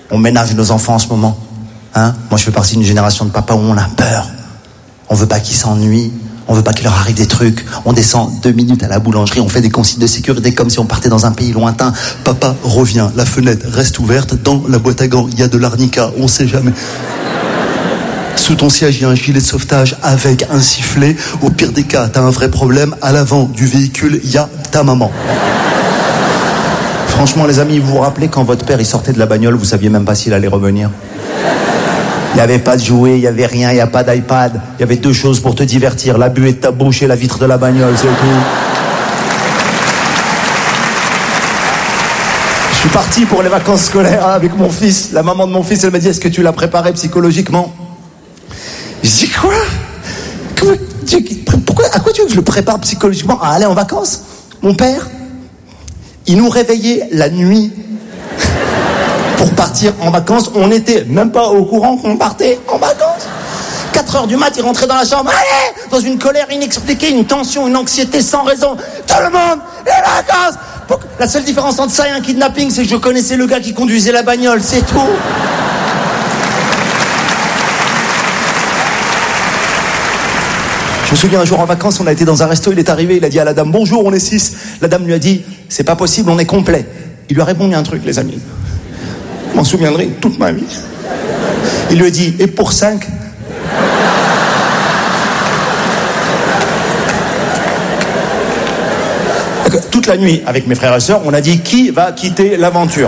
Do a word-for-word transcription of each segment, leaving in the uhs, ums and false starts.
On ménage nos enfants en ce moment. Hein? Moi, je fais partie d'une génération de papas où on a peur. On veut pas qu'ils s'ennuient. On veut pas qu'il leur arrive des trucs. On descend deux minutes à la boulangerie, on fait des consignes de sécurité comme si on partait dans un pays lointain. Papa revient, la fenêtre reste ouverte. Dans la boîte à gants, il y a de l'arnica, on sait jamais. Sous ton siège, il y a un gilet de sauvetage avec un sifflet. Au pire des cas, t'as un vrai problème. À l'avant du véhicule, il y a ta maman. Franchement, les amis, vous vous rappelez quand votre père il sortait de la bagnole, vous saviez même pas s'il allait revenir. Il n'y avait pas de jouets, il n'y avait rien, il n'y a pas d'iPad. Il y avait deux choses pour te divertir, la buée de ta bouche et la vitre de la bagnole, c'est tout. Je suis parti pour les vacances scolaires avec mon fils. La maman de mon fils, elle m'a dit, est-ce que tu l'as préparé psychologiquement? Je dis quoi? Comment, tu, pourquoi, à quoi tu veux que je le prépare psychologiquement à aller en vacances? Mon père, il nous réveillait la nuit pour partir en vacances. On n'était même pas au courant qu'on partait en vacances. quatre heures du mat, il rentrait dans la chambre. Allez, dans une colère inexpliquée, une tension, une anxiété sans raison. Tout le monde, les vacances. La seule différence entre ça et un kidnapping, c'est que je connaissais le gars qui conduisait la bagnole, c'est tout. Je me souviens un jour en vacances, on a été dans un resto, il est arrivé, il a dit à la dame, bonjour, on est six. La dame lui a dit, c'est pas possible, on est complet. Il lui a répondu un truc, les amis. Je m'en souviendrai toute ma vie. Il lui a dit, et pour cinq? Toute la nuit, avec mes frères et sœurs, on a dit, qui va quitter l'aventure?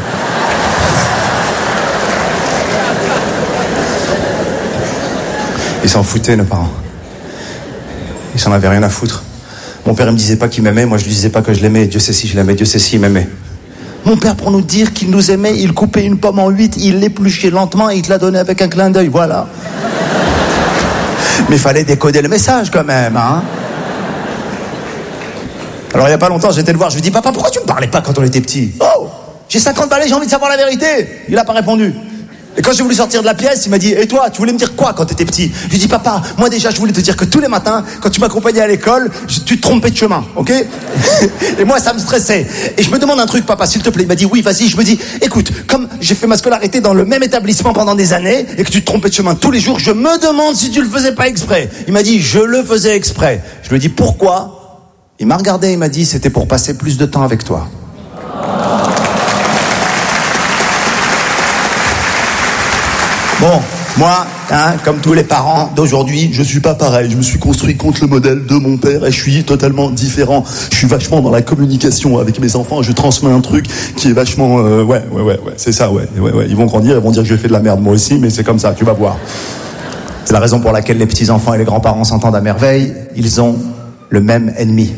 Ils s'en foutaient, nos parents. Ils s'en avaient rien à foutre. Mon père, il me disait pas qu'il m'aimait, moi je lui disais pas que je l'aimais. Dieu sait si je l'aimais, Dieu sait si il m'aimait. Mon père, pour nous dire qu'il nous aimait, il coupait une pomme en huit, il l'épluchait lentement et il te la donnait avec un clin d'œil, voilà. Mais il fallait décoder le message quand même, hein. Alors il y a pas longtemps, j'étais le voir, je lui dis, papa, pourquoi tu me parlais pas quand on était petit? Oh, j'ai cinquante balais, j'ai envie de savoir la vérité. Il a pas répondu. Et quand j'ai voulu sortir de la pièce, il m'a dit, et toi, tu voulais me dire quoi quand t'étais petit? Je lui dis, papa, moi déjà, je voulais te dire que tous les matins, quand tu m'accompagnais à l'école, je, tu te trompais de chemin, ok? Et moi, ça me stressait. Et je me demande un truc, papa, s'il te plaît. Il m'a dit, oui, vas-y. Je me dis, écoute, comme j'ai fait ma scolarité dans le même établissement pendant des années, et que tu te trompais de chemin tous les jours, je me demande si tu le faisais pas exprès. Il m'a dit, je le faisais exprès. Je lui ai dit, pourquoi? Il m'a regardé, il m'a dit, c'était pour passer plus de temps avec toi. Bon, moi, hein, comme tous les parents d'aujourd'hui, je suis pas pareil. Je me suis construit contre le modèle de mon père et je suis totalement différent. Je suis vachement dans la communication avec mes enfants. Je transmets un truc qui est vachement... Euh, ouais, ouais, ouais, ouais, c'est ça, ouais, ouais, ouais. Ils vont grandir, ils vont dire que je fais de la merde moi aussi, mais c'est comme ça, tu vas voir. C'est la raison pour laquelle les petits-enfants et les grands-parents s'entendent à merveille. Ils ont le même ennemi.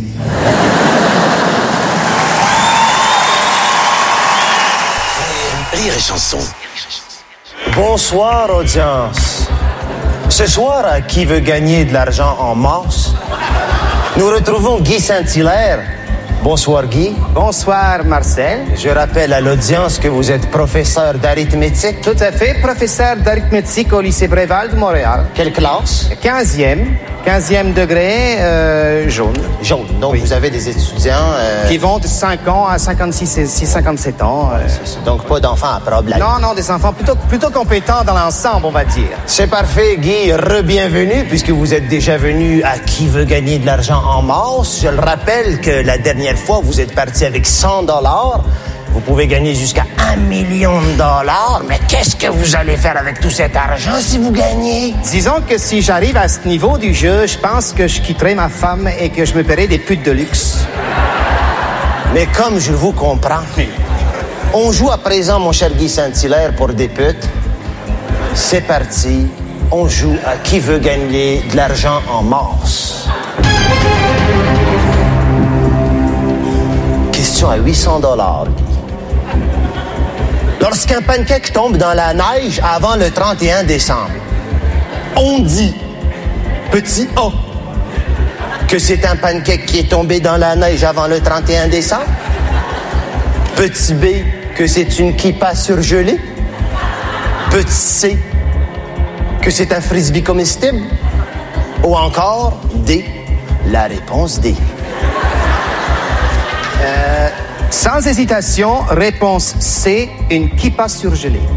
Rire et chanson. Bonsoir, audience. Ce soir, à Qui veut gagner de l'argent en masse, nous retrouvons Guy Saint-Hilaire. Bonsoir, Guy. Bonsoir, Marcel. Je rappelle à l'audience que vous êtes professeur d'arithmétique. Tout à fait, professeur d'arithmétique au lycée Bréval de Montréal. Quelle classe? quinzième. quinzième degré, euh, jaune. Jaune. Donc, oui. Vous avez des étudiants... Euh... Qui vont de cinq ans à cinquante-six, cinquante-sept ans. Euh... Donc, pas d'enfants à problème. Non, non, des enfants plutôt, plutôt compétents dans l'ensemble, on va dire. C'est parfait, Guy. Re-bienvenue, puisque vous êtes déjà venu à Qui veut gagner de l'argent en masse. Je le rappelle que la dernière fois, vous êtes parti avec cent dollars. Vous pouvez gagner jusqu'à un million de dollars. Mais qu'est-ce que vous allez faire avec tout cet argent si vous gagnez? Disons que si j'arrive à ce niveau du jeu, je pense que je quitterai ma femme et que je me paierai des putes de luxe. Mais comme je vous comprends, on joue à présent, mon cher Guy Saint-Hilaire, pour des putes. C'est parti. On joue à Qui veut gagner de l'argent en masse. Question à huit cents dollars. Lorsqu'un pancake tombe dans la neige avant le trente et un décembre, on dit, petit A, que c'est un pancake qui est tombé dans la neige avant le trente et un décembre. Petit B, que c'est une kippa surgelée. Petit C, que c'est un frisbee comestible. Ou encore D, la réponse D. Euh, sans hésitation, réponse C, une kippa surgelée.